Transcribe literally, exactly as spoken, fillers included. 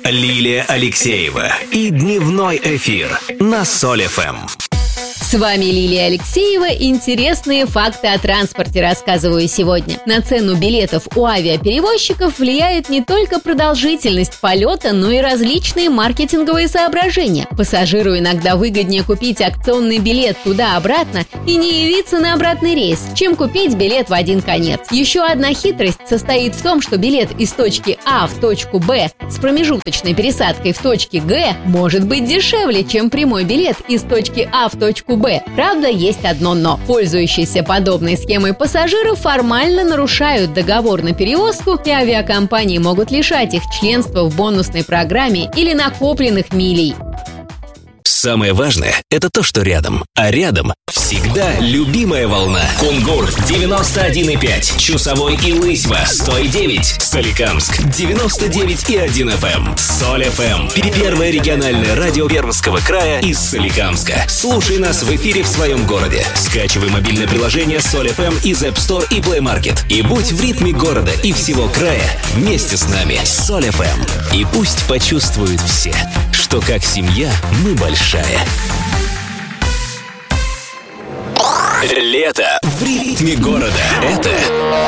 Лилия Алексеева и дневной эфир на Соль эф эм. С вами Лилия Алексеева. Интересные факты о транспорте рассказываю сегодня. На цену билетов у авиаперевозчиков влияет не только продолжительность полета, но и различные маркетинговые соображения. Пассажиру иногда выгоднее купить акционный билет туда-обратно и не явиться на обратный рейс, чем купить билет в один конец. Еще одна хитрость состоит в том, что билет из точки А в точку Б с промежуточной пересадкой в точке Г может быть дешевле, чем прямой билет из точки А в точку Б. Правда, есть одно но. Пользующиеся подобной схемой пассажиры формально нарушают договор на перевозку, и авиакомпании могут лишать их членства в бонусной программе или накопленных милей. Самое важное – это то, что рядом. А рядом всегда любимая волна. Кунгур девяносто один и пять, Чусовой и Лысьва сто и девять, Соликамск девяносто девять и один эф эм. Соль эф эм. Первое региональное радио Пермского края из Соликамска. Слушай нас в эфире в своем городе. Скачивай мобильное приложение Соль эф эм из App Store и Play Market. И будь в ритме города и всего края вместе с нами. Соль эф эм. И пусть почувствуют все, что как семья мы большая. Лето в ритме города. Это